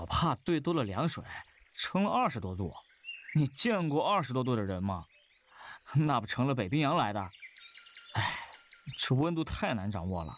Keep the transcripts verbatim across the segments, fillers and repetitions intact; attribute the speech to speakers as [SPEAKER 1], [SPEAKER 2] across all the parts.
[SPEAKER 1] 怕兑多了凉水，成了二十多度。你见过二十多度的人吗？那不成了北冰洋来的。哎，这温度太难掌握了。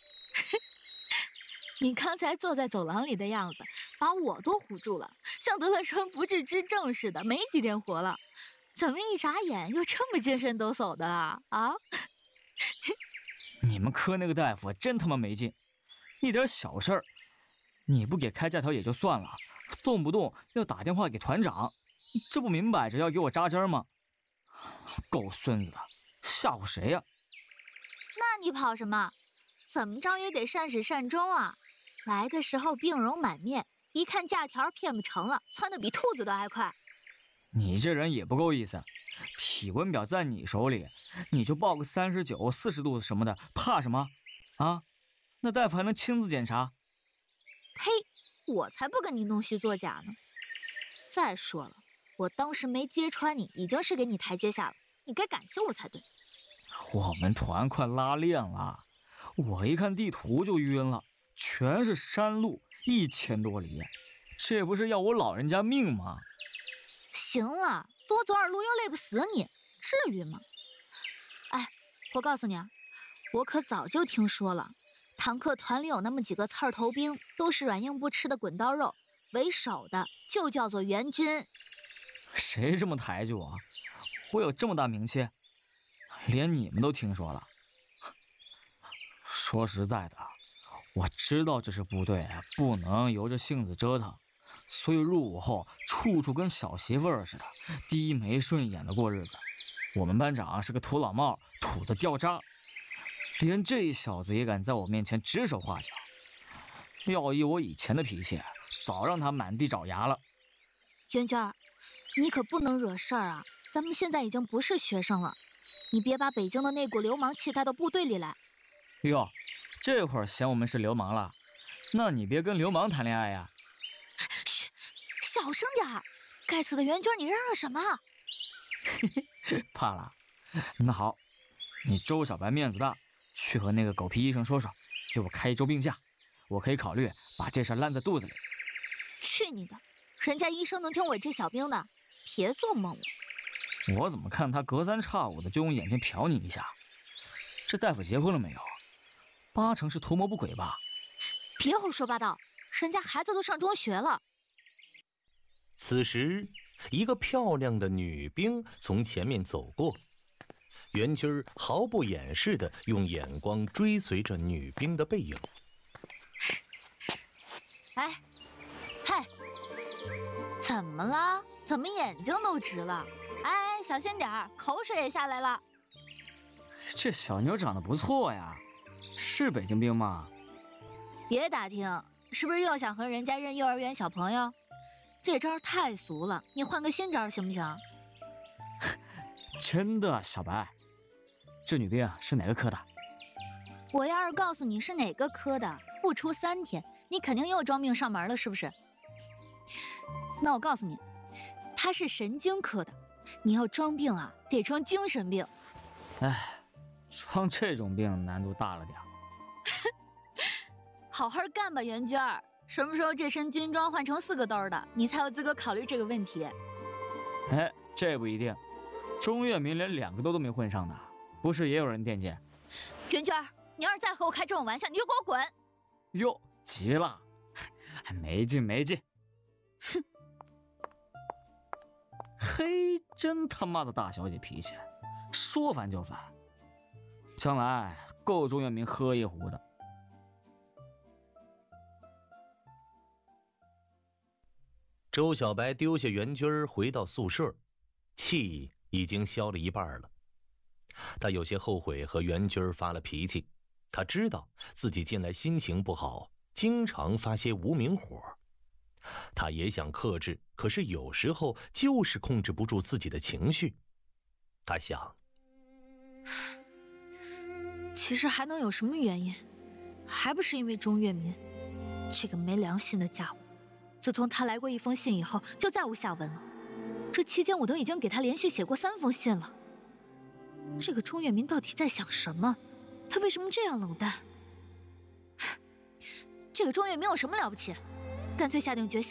[SPEAKER 2] 你刚才坐在走廊里的样子，把我都唬住了，像得了什么不治之症似的，没几天活了。怎么一眨眼又这么精神抖擞的啊？啊！
[SPEAKER 1] 你们科那个大夫真他妈没劲，一点小事儿，你不给开假条也就算了，动不动要打电话给团长，这不明摆着要给我扎针吗？够孙子的，吓唬谁呀？
[SPEAKER 2] 那你跑什么？怎么着也得善始善终啊！来的时候病容满面，一看假条骗不成了，窜得比兔子都还快。
[SPEAKER 1] 你这人也不够意思，体温表在你手里，你就报个三十九、四十度什么的，怕什么？啊？那大夫还能亲自检查？
[SPEAKER 2] 呸！我才不跟你弄虚作假呢。再说了，我当时没揭穿你，已经是给你台阶下了，你该感谢我才对。
[SPEAKER 1] 我们团快拉练了，我一看地图就晕了，全是山路，一千多里，这不是要我老人家命吗？
[SPEAKER 2] 行了，多走点路又累不死你，至于吗？哎，我告诉你啊，我可早就听说了，坦克团里有那么几个刺儿头兵，都是软硬不吃的滚刀肉，为首的就叫做援军。
[SPEAKER 1] 谁这么抬举我？我有这么大名气，连你们都听说了。说实在的，我知道这是部队，不能由着性子折腾，所以入伍后处处跟小媳妇儿似的，低眉顺眼的过日子。我们班长是个土老帽，土的掉渣，连这小子也敢在我面前指手画脚。要依我以前的脾气，早让他满地找牙了。
[SPEAKER 2] 娟娟，你可不能惹事儿啊！咱们现在已经不是学生了，你别把北京的那股流氓气带到部队里来。
[SPEAKER 1] 哟，这会儿嫌我们是流氓了？那你别跟流氓谈恋爱呀！
[SPEAKER 2] 嘘，小声点儿！该死的援军，你嚷嚷什么？
[SPEAKER 1] 怕了？那好，你周小白面子大，去和那个狗屁医生说说，给我开一周病假，我可以考虑把这事烂在肚子里。
[SPEAKER 2] 去你的！人家医生能听我这小兵的，别做梦了。
[SPEAKER 1] 我怎么看他隔三差五的就用眼睛瞟你一下？这大夫结婚了没有？八成是图谋不轨吧？
[SPEAKER 2] 别胡说八道，人家孩子都上中学了。
[SPEAKER 3] 此时，一个漂亮的女兵从前面走过，袁军儿毫不掩饰地用眼光追随着女兵的背影。
[SPEAKER 2] 哎，嗨，怎么了？怎么眼睛都直了？哎，小心点儿，口水也下来了。
[SPEAKER 1] 这小妞长得不错呀，是北京兵吗？
[SPEAKER 2] 别打听，是不是又想和人家认幼儿园小朋友？这招太俗了，你换个新招行不行？
[SPEAKER 1] 真的，小白，这女兵是哪个科的？
[SPEAKER 2] 我要是告诉你是哪个科的，不出三天，你肯定又装病上门了，是不是？那我告诉你，她是神经科的。你要装病啊，得装精神病。
[SPEAKER 1] 哎，装这种病难度大了点。
[SPEAKER 2] 好好干吧，袁娟儿。什么时候这身军装换成四个兜的，你才有资格考虑这个问题？
[SPEAKER 1] 哎，这不一定。钟跃民连两个兜都没混上呢，不是也有人惦记？
[SPEAKER 2] 袁娟儿，你要是再和我开这种玩笑，你就给我滚！
[SPEAKER 1] 哟，急了，还没劲没劲。
[SPEAKER 2] 哼。
[SPEAKER 1] 嘿，真他妈的大小姐脾气，说烦就烦，将来够钟跃民喝一壶的。
[SPEAKER 3] 周小白丢下袁军儿回到宿舍，气已经消了一半了。他有些后悔和袁军儿发了脾气，他知道自己近来心情不好，经常发些无名火。他也想克制，可是有时候就是控制不住自己的情绪。他想，
[SPEAKER 2] 其实还能有什么原因？还不是因为钟跃民这个没良心的家伙。自从他来过一封信以后，就再无下文了。这期间我都已经给他连续写过三封信了。这个钟跃民到底在想什么？他为什么这样冷淡？这个钟跃民有什么了不起？干脆下定决心